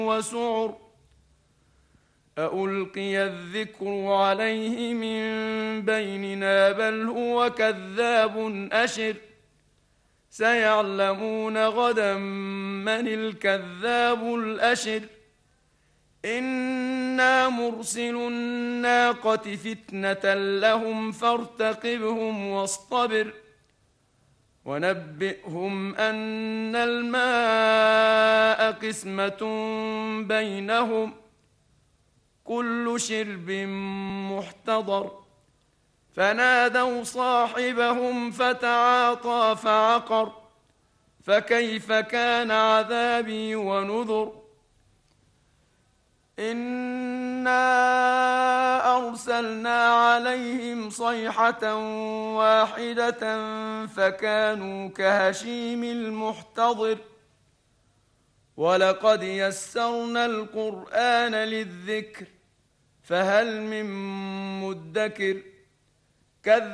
وسعر أألقي الذكر عليه من بيننا بل هو كذاب أشر سيعلمون غدا من الكذاب الأشر إنا مرسل الناقة فتنة لهم فارتقبهم واصطبر ونبئهم أن الماء قسمة بينهم كل شرب محتضر فنادوا صاحبهم فتعاطى فعقر فكيف كان عذابي ونذر إنا أرسلنا عليهم صيحة واحدة فكانوا كهشيم المحتضر ولقد يسرنا القرآن للذكر فهل من مدكر